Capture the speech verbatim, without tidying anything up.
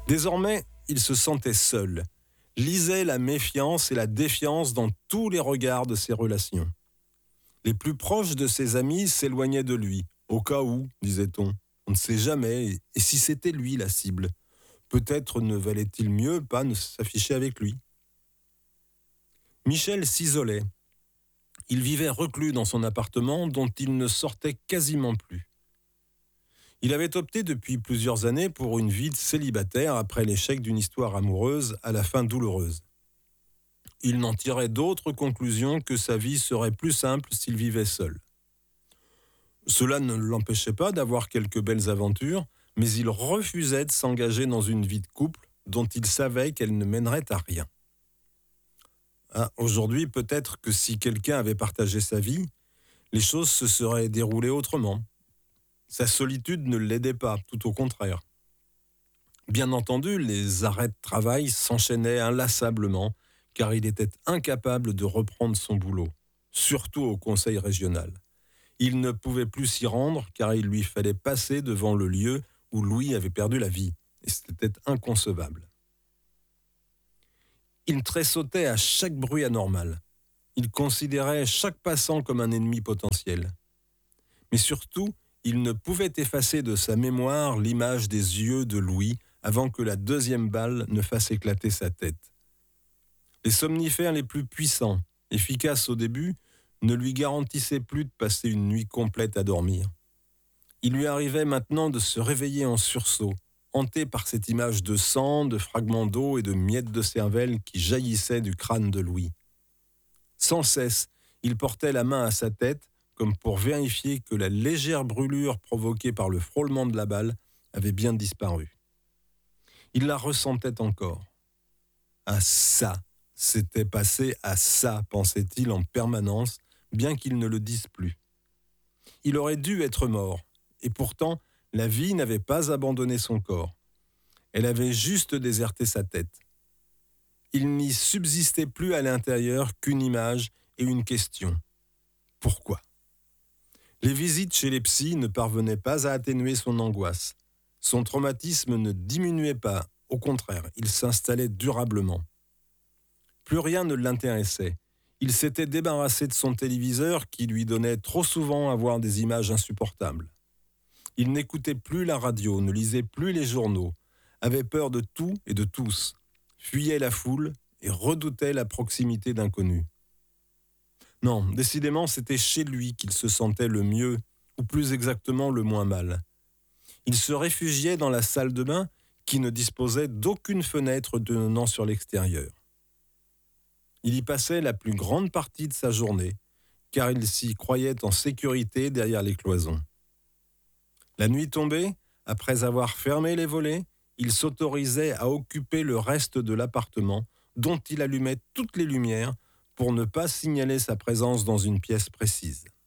Désormais, il se sentait seul, lisait la méfiance et la défiance dans tous les regards de ses relations. Les plus proches de ses amis s'éloignaient de lui, au cas où, disait-on. On ne sait jamais, et si c'était lui la cible, peut-être ne valait-il mieux pas ne s'afficher avec lui. Michel s'isolait. Il vivait reclus dans son appartement dont il ne sortait quasiment plus. Il avait opté depuis plusieurs années pour une vie de célibataire après l'échec d'une histoire amoureuse à la fin douloureuse. Il n'en tirait d'autre conclusion que sa vie serait plus simple s'il vivait seul. Cela ne l'empêchait pas d'avoir quelques belles aventures, mais il refusait de s'engager dans une vie de couple dont il savait qu'elle ne mènerait à rien. Ah, aujourd'hui, peut-être que si quelqu'un avait partagé sa vie, les choses se seraient déroulées autrement. Sa solitude ne l'aidait pas, tout au contraire. Bien entendu, les arrêts de travail s'enchaînaient inlassablement, car il était incapable de reprendre son boulot, surtout au conseil régional. Il ne pouvait plus s'y rendre, car il lui fallait passer devant le lieu où Louis avait perdu la vie, et c'était inconcevable. Il tressautait à chaque bruit anormal. Il considérait chaque passant comme un ennemi potentiel. Mais surtout, il ne pouvait effacer de sa mémoire l'image des yeux de Louis avant que la deuxième balle ne fasse éclater sa tête. Les somnifères les plus puissants, efficaces au début, ne lui garantissaient plus de passer une nuit complète à dormir. Il lui arrivait maintenant de se réveiller en sursaut, hanté par cette image de sang, de fragments d'eau et de miettes de cervelle qui jaillissaient du crâne de Louis. Sans cesse, il portait la main à sa tête, comme pour vérifier que la légère brûlure provoquée par le frôlement de la balle avait bien disparu. Il la ressentait encore. Ah ça, c'était passé à ça, pensait-il en permanence, bien qu'il ne le dise plus. Il aurait dû être mort, et pourtant, la vie n'avait pas abandonné son corps. Elle avait juste déserté sa tête. Il n'y subsistait plus à l'intérieur qu'une image et une question. Pourquoi ? Les visites chez les psys ne parvenaient pas à atténuer son angoisse. Son traumatisme ne diminuait pas, au contraire, il s'installait durablement. Plus rien ne l'intéressait. Il s'était débarrassé de son téléviseur qui lui donnait trop souvent à voir des images insupportables. Il n'écoutait plus la radio, ne lisait plus les journaux, avait peur de tout et de tous, fuyait la foule et redoutait la proximité d'inconnus. Non, décidément, c'était chez lui qu'il se sentait le mieux, ou plus exactement le moins mal. Il se réfugiait dans la salle de bain qui ne disposait d'aucune fenêtre donnant sur l'extérieur. Il y passait la plus grande partie de sa journée, car il s'y croyait en sécurité derrière les cloisons. La nuit tombée, après avoir fermé les volets, il s'autorisait à occuper le reste de l'appartement, dont il allumait toutes les lumières pour ne pas signaler sa présence dans une pièce précise.